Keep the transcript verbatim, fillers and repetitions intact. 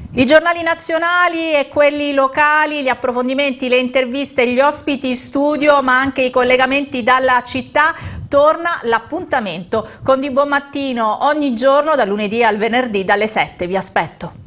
I giornali nazionali e quelli locali, gli approfondimenti, le interviste, gli ospiti in studio, ma anche i collegamenti dalla città. Torna l'appuntamento con Di Buon Mattino ogni giorno, dal lunedì al venerdì, dalle sette. Vi aspetto.